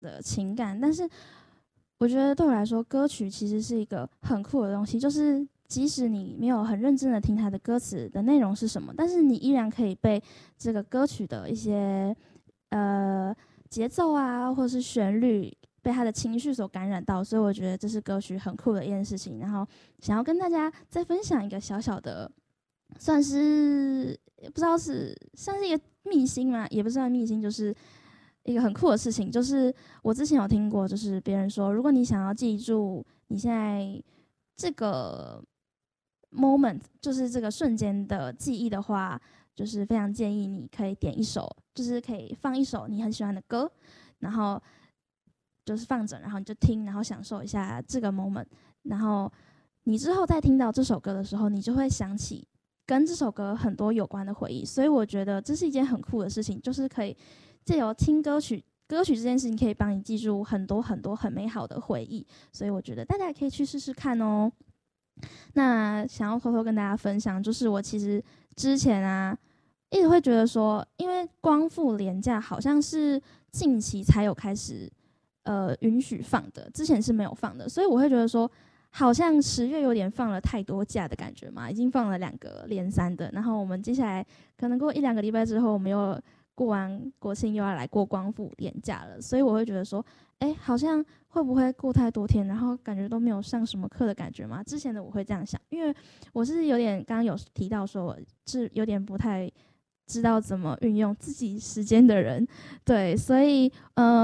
的情感，但是我觉得对我来说，歌曲其实是一个很酷的东西，就是即使你没有很认真的听它的歌词的内容是什么，但是你依然可以被这个歌曲的一些节奏啊，或者是旋律，被他的情绪所感染到，所以我觉得这是歌曲很酷的一件事情。然后想要跟大家再分享一个小小的，算是不知道是算是一个秘辛嘛，也不算秘辛，就是一个很酷的事情。就是我之前有听过，就是别人说，如果你想要记住你现在这个 moment，就是这个瞬间的记忆的话，就是非常建议你可以点一首，就是可以放一首你很喜欢的歌，然后就是放着，然后你就听，然后享受一下这个 moment， 然后你之后再听到这首歌的时候，你就会想起跟这首歌很多有关的回忆。所以我觉得这是一件很酷的事情，就是可以借由听歌曲这件事情可以帮你记住很多很多很美好的回忆，所以我觉得大家也可以去试试看哦。那想要偷偷跟大家分享，就是我其实之前啊，一直会觉得说，因为光复连假好像是近期才有开始允许放的，之前是没有放的，所以我会觉得说，好像10月有点放了太多假的感觉嘛，已经放了2个连3的，然后我们接下来可能过1-2个礼拜之后，我们又过完国庆又要来过光复连假了，所以我会觉得说，好像会不会过太多天，然后感觉都没有上什么课的感觉嘛？之前的我会这样想，因为我是有点刚刚有提到说，我是有点不太知道怎么运用自己时间的人，对，所以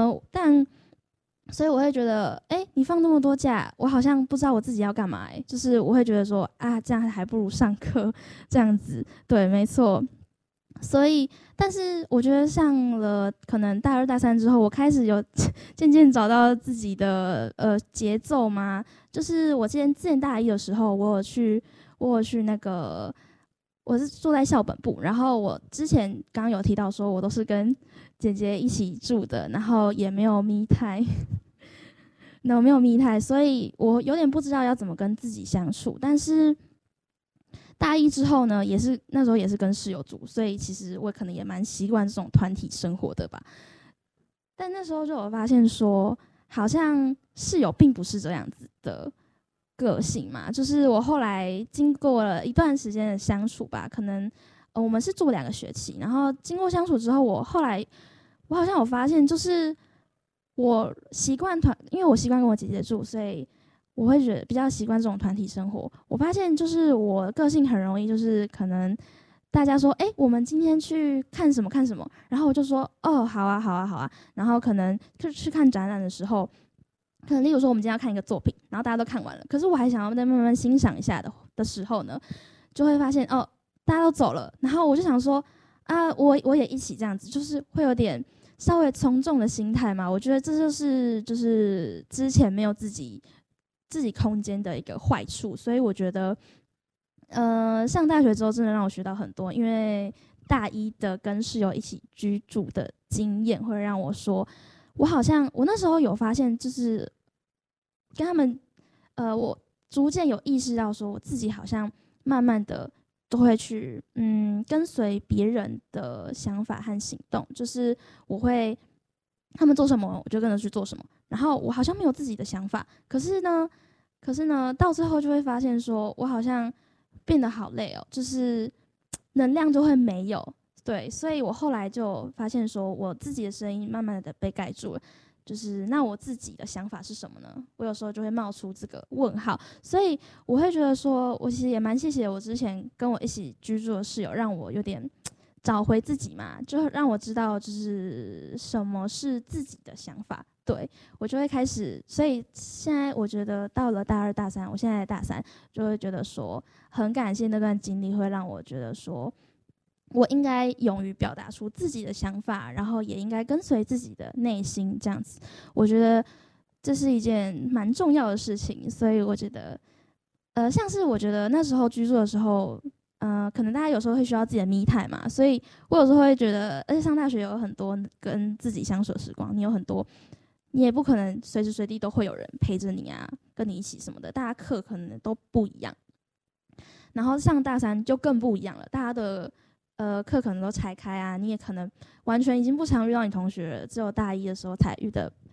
所以我会觉得，你放那么多假，我好像不知道我自己要干嘛，就是我会觉得说啊，这样还不如上课这样子，对，没错。所以，但是我觉得上了可能大2、大3之后，我开始有渐渐找到自己的节奏嘛。就是我之前大1的时候，我有去那个，我是住在校本部，然后我之前刚刚有提到说，我都是跟姐姐一起住的，然后也没有me time，没有me time，所以我有点不知道要怎么跟自己相处，但是。大1之后呢，那时候也是跟室友住，所以其实我可能也蛮习惯这种团体生活的吧。但那时候就有发现说，好像室友并不是这样子的个性嘛。就是我后来经过了一段时间的相处吧，可能我们是住2个学期，然后经过相处之后，我好像有发现，就是我习惯因为我习惯跟我姐姐住，所以。我会觉得比较习惯这种团体生活。我发现就是我个性很容易，就是可能大家说，我们今天去看什么看什么，然后我就说，哦，好啊，好啊，好啊。然后可能就去看展览的时候，可能例如说我们今天要看一个作品，然后大家都看完了，可是我还想要再慢慢欣赏一下的时候呢，就会发现哦，大家都走了，然后我就想说，啊，我也一起这样子，就是会有点稍微从众的心态嘛。我觉得这就是之前没有自己空间的一个坏处，所以我觉得，上大学之后真的让我学到很多，因为大1的跟室友一起居住的经验，会让我说，我那时候有发现，就是跟他们，我逐渐有意识到说，我自己好像慢慢的都会去，跟随别人的想法和行动，就是我会他们做什么，我就跟着去做什么。然后我好像没有自己的想法，可是呢，到最后就会发现说，我好像变得好累哦，就是能量就会没有。对，所以我后来就发现说，我自己的声音慢慢的被盖住了。就是那我自己的想法是什么呢？我有时候就会冒出这个问号，所以我会觉得说，我其实也蛮谢谢我之前跟我一起居住的室友，让我有点找回自己嘛，就让我知道就是什么是自己的想法。对，我就会开始，所以现在我觉得到了大2、大3，我现在大3，就会觉得说很感谢那段经历，会让我觉得说我应该勇于表达出自己的想法，然后也应该跟随自己的内心，这样子，我觉得这是一件蛮重要的事情。所以我觉得，像是我觉得那时候居住的时候。可能大家有时候会需要自己的me time嘛，所以我有时候会觉得，而且上大学有很多跟自己相处的时光，你有很多，你也不可能随时随地都会有人陪着你啊，跟你一起什么的，大家课可能都不一样。然后上大3就更不一样了，大家的课可能都拆开啊，你也可能完全已经不常遇到你同学了，只有大1的时候才遇得